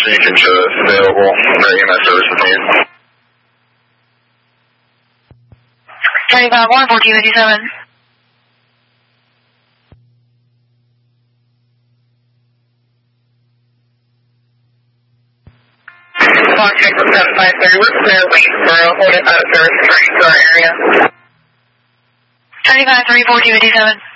Beacon is available for EMS services needs. 35-1, 1457. Contact with 753, we're clear waiting for a holding out of service returning to our area. 35-3, 1457.